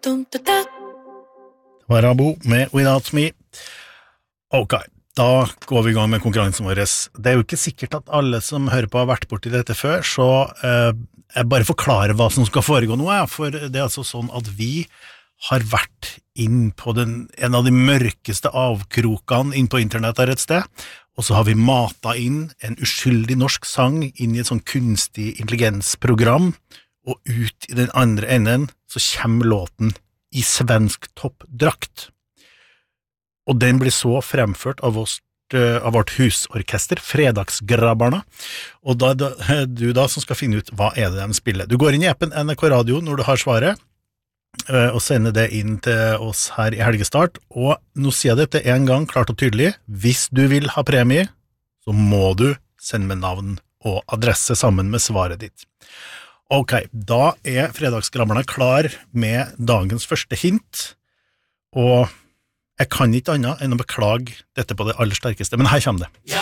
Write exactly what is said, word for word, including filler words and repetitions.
var Abo med Without Me. Ok, da går vi I gang med konkurransen vår. Det er jo ikke sikkert at alle som hører på har vært borti dette før, så eh, jeg bare forklarer hva som skal foregå nå, for det er altså sånn at vi har vært inn på den, en av de mørkeste avkrokene inn på internett her et sted, og så har vi matet inn en uskyldig norsk sang inn I et sånn kunstig intelligensprogram, og ut I den andre enden så kommer låten I svensk toppdrakt. Og den blir så fremført av, oss, av vårt husorkester, Fredagsgrabbarna, og da er du da som skal finne ut hva er det de spiller. Du går inn I appen N R K Radio når du har svaret, og sender det inn til oss her I Helgestart, og nå sier jeg dette en gang klart og tydelig, hvis du vil ha premie, så må du sende med navn og adresse sammen med svaret ditt. Ok, da er Fredagsgrabbarna klar med dagens første hint, og jeg kan ikke annet enn å beklage dette på det aller sterkeste, men her kommer det. Ja,